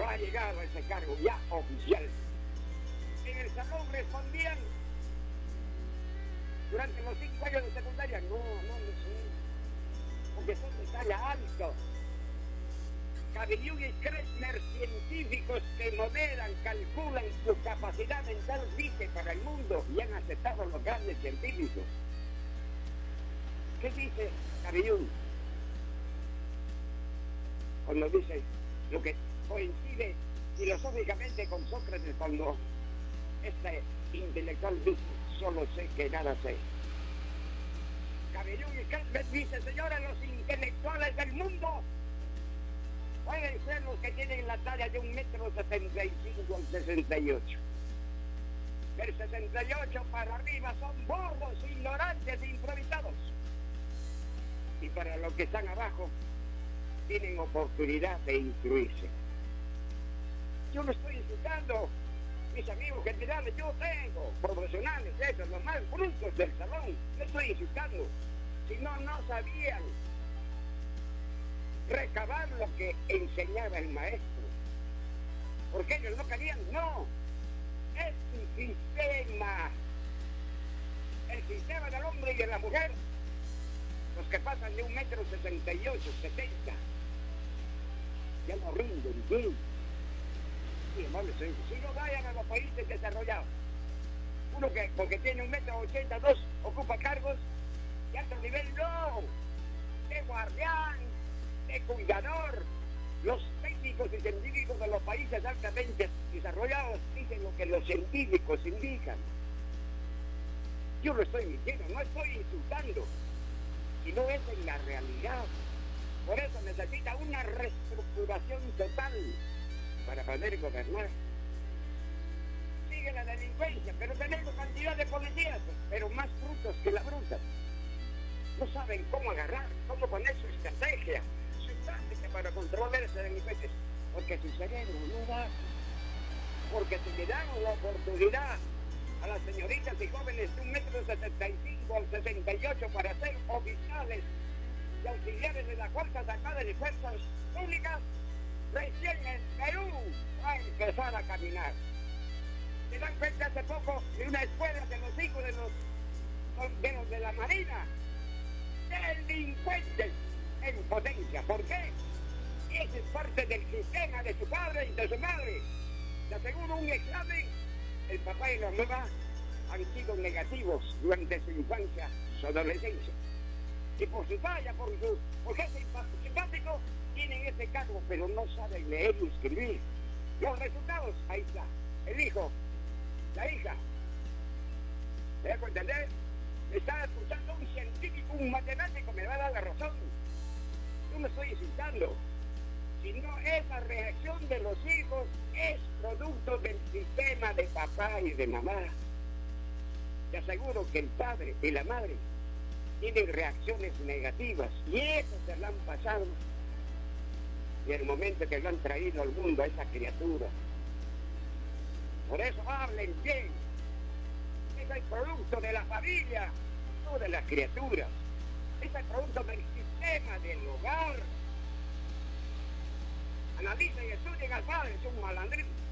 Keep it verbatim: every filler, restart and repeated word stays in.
ha llegado a ese cargo ya oficial. En el salón respondían, durante los cinco años de secundaria, no, no lo sé, porque son de talla alta. Cabellón y Kretschmer, científicos que modelan, calculan su capacidad mental, dice, para el mundo, y han aceptado los grandes científicos. ¿Qué dice Cabellón? Cuando dice lo que coincide filosóficamente con Sócrates, cuando este intelectual dice, solo sé que nada sé. Cabellón y Kretschmer dice, señores, los intelectuales del mundo pueden ser los que tienen la talla de un metro setenta y cinco al sesenta y ocho. Del sesenta y ocho para arriba son burdos, ignorantes e improvisados. Y para los que están abajo, tienen oportunidad de instruirse. Yo no estoy insultando, mis amigos generales, yo tengo profesionales, esos, los más brutos del salón, no estoy insultando. Si no, no sabían recabar lo que enseñaba el maestro. Porque ellos no querían, no. Es un sistema. El sistema del hombre y de la mujer. Los que pasan de un metro sesenta y ocho, setenta, ya no rinden bien. Sí, vale, sí. Si no vayan a los países desarrollados, uno que porque tiene un metro ochenta y dos ocupa cargos de alto nivel, no. De guardián, de cuidador. Los técnicos y científicos de los países altamente desarrollados dicen lo que los científicos indican. Yo no estoy mintiendo, no estoy insultando, sino es en la realidad. Por eso necesita una reestructuración total para poder gobernar. Sigue la delincuencia, pero tenemos cantidad de policías, pero más brutos que la bruta. No saben cómo agarrar, cómo poner su estrategia, su táctica para controlar a esos delincuentes, porque su cerebro no da. Porque si le dan la oportunidad a las señoritas y jóvenes de un metro setenta y cinco al sesenta y ocho para ser oficiales y auxiliares de la Fuerza Armada de Fuerzas Públicas, recién en Perú va a empezar a caminar. Se dan cuenta hace poco de una escuela de los hijos de los de, los de la Marina, delincuentes en potencia. ¿Por qué? Ese es parte del sistema de su padre y de su madre. Le aseguro un examen, el papá y la mamá han sido negativos durante su infancia, su adolescencia. Y por su talla, por su porque es simpático, tienen ese cargo, pero no saben leer y escribir. Los resultados, ahí está. El hijo, la hija. ¿Me dejo entender? Me está escuchando un científico, un matemático, me va a dar la razón. Yo no estoy insultando, sino esa reacción de los hijos es producto del sistema de papá y de mamá. Te aseguro que el padre y la madre tienen reacciones negativas y eso se lo han pasado. Y el momento que lo han traído al mundo a esa criatura. Por eso hablen bien. Es el producto de la familia, no de las criaturas. Es el producto del sistema del hogar. Analicen y estudien al padre, es un malandrín.